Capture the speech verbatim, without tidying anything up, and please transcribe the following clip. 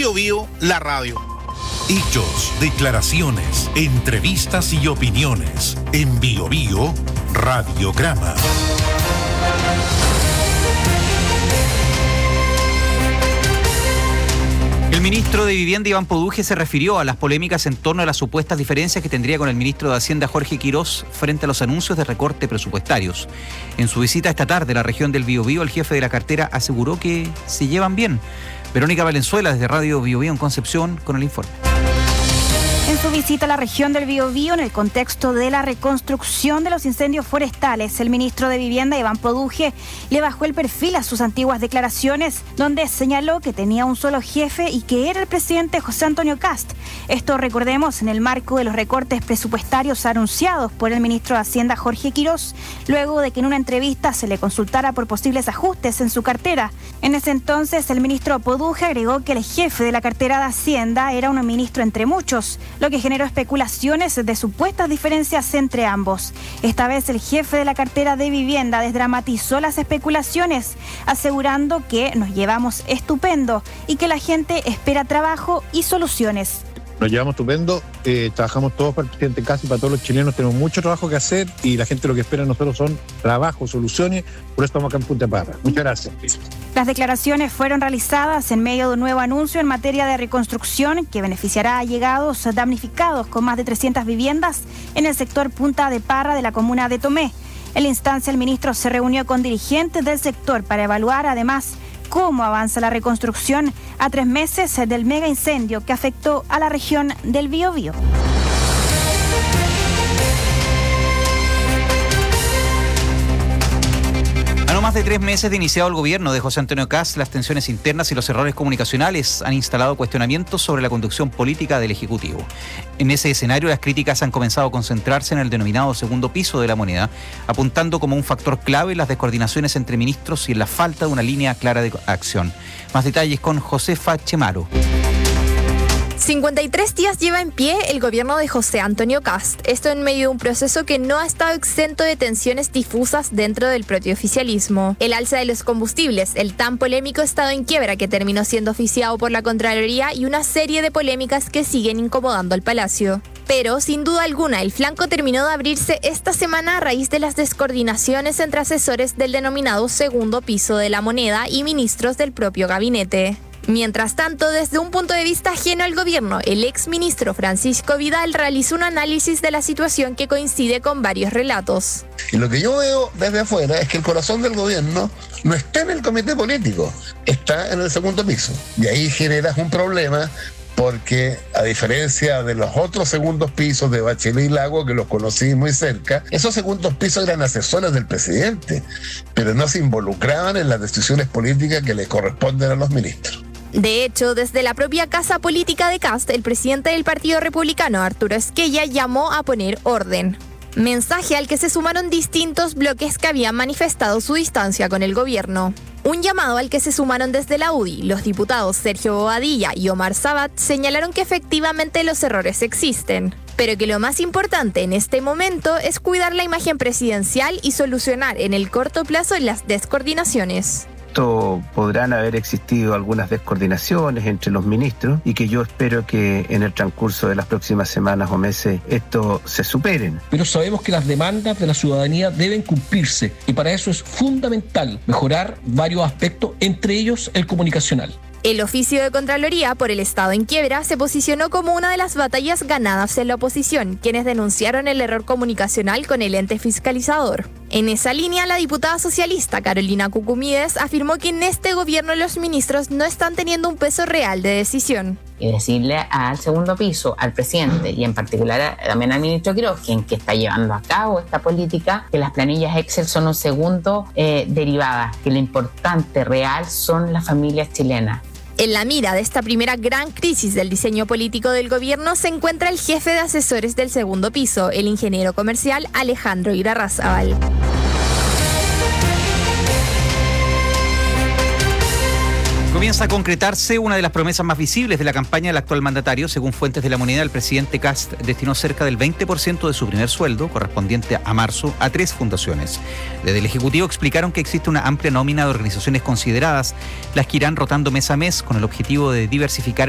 Bío Bío, la radio. Hechos, declaraciones, entrevistas y opiniones. En Bío Bío, Radiograma. El ministro de Vivienda, Iván Poduje, se refirió a las polémicas en torno a las supuestas diferencias que tendría con el ministro de Hacienda, Jorge Quirós, frente a los anuncios de recorte presupuestarios. En su visita esta tarde a la región del Biobío, el jefe de la cartera aseguró que se llevan bien. Verónica Valenzuela, desde Radio Biobío en Concepción, con el informe. En su visita a la región del Biobío, en el contexto de la reconstrucción de los incendios forestales, el ministro de Vivienda, Iván Poduje, le bajó el perfil a sus antiguas declaraciones, donde señaló que tenía un solo jefe y que era el presidente José Antonio Kast. Esto, recordemos, en el marco de los recortes presupuestarios anunciados por el ministro de Hacienda, Jorge Quirós, luego de que en una entrevista se le consultara por posibles ajustes en su cartera. En ese entonces, el ministro Poduje agregó que el jefe de la cartera de Hacienda era un ministro entre muchos, lo que generó especulaciones de supuestas diferencias entre ambos. Esta vez el jefe de la cartera de Vivienda desdramatizó las especulaciones, asegurando que nos llevamos estupendo y que la gente espera trabajo y soluciones. Nos llevamos estupendo, eh, trabajamos todos para el presidente Kast y para todos los chilenos, tenemos mucho trabajo que hacer y la gente lo que espera de nosotros son trabajo, soluciones, por eso estamos acá en Punta Parra. Muchas gracias. Las declaraciones fueron realizadas en medio de un nuevo anuncio en materia de reconstrucción que beneficiará a allegados damnificados con más de trescientas viviendas en el sector Punta de Parra de la comuna de Tomé. En la instancia, el ministro se reunió con dirigentes del sector para evaluar además cómo avanza la reconstrucción a tres meses del mega incendio que afectó a la región del Biobío. A no más de tres meses de iniciado el gobierno de José Antonio Kast, las tensiones internas y los errores comunicacionales han instalado cuestionamientos sobre la conducción política del Ejecutivo. En ese escenario, las críticas han comenzado a concentrarse en el denominado segundo piso de la moneda, apuntando como un factor clave en las descoordinaciones entre ministros y en la falta de una línea clara de acción. Más detalles con Josefa Chemaro. cincuenta y tres días lleva en pie el gobierno de José Antonio Kast. Esto en medio de un proceso que no ha estado exento de tensiones difusas dentro del propio oficialismo. El alza de los combustibles, el tan polémico estado en quiebra que terminó siendo oficiado por la Contraloría y una serie de polémicas que siguen incomodando al Palacio. Pero, sin duda alguna, el flanco terminó de abrirse esta semana a raíz de las descoordinaciones entre asesores del denominado segundo piso de la moneda y ministros del propio gabinete. Mientras tanto, desde un punto de vista ajeno al gobierno, el exministro Francisco Vidal realizó un análisis de la situación que coincide con varios relatos. Y lo que yo veo desde afuera es que el corazón del gobierno no está en el comité político, está en el segundo piso. Y ahí generas un problema porque, a diferencia de los otros segundos pisos de Bachelet y Lago, que los conocí muy cerca, esos segundos pisos eran asesores del presidente, pero no se involucraban en las decisiones políticas que le corresponden a los ministros. De hecho, desde la propia casa política de Kast, el presidente del Partido Republicano, Arturo Esquella, llamó a poner orden. Mensaje al que se sumaron distintos bloques que habían manifestado su distancia con el gobierno. Un llamado al que se sumaron desde la U D I. Los diputados Sergio Bobadilla y Omar Sabat señalaron que efectivamente los errores existen, pero que lo más importante en este momento es cuidar la imagen presidencial y solucionar en el corto plazo las descoordinaciones. Podrán haber existido algunas descoordinaciones entre los ministros y que yo espero que en el transcurso de las próximas semanas o meses esto se superen. Pero sabemos que las demandas de la ciudadanía deben cumplirse y para eso es fundamental mejorar varios aspectos, entre ellos el comunicacional. El oficio de Contraloría por el Estado en quiebra se posicionó como una de las batallas ganadas en la oposición, quienes denunciaron el error comunicacional con el ente fiscalizador. En esa línea, la diputada socialista Carolina Cucumides afirmó que en este gobierno los ministros no están teniendo un peso real de decisión. Y decirle al segundo piso, al presidente y en particular también al ministro Quirós, quien que está llevando a cabo esta política, que las planillas Excel son un segundo eh, derivada, que lo importante real son las familias chilenas. En la mira de esta primera gran crisis del diseño político del gobierno se encuentra el jefe de asesores del segundo piso, el ingeniero comercial Alejandro Irarrázaval. Comienza a concretarse una de las promesas más visibles de la campaña del actual mandatario. Según fuentes de La Moneda, el presidente Kast destinó cerca del veinte por ciento de su primer sueldo, correspondiente a marzo, a tres fundaciones. Desde el Ejecutivo explicaron que existe una amplia nómina de organizaciones consideradas, las que irán rotando mes a mes con el objetivo de diversificar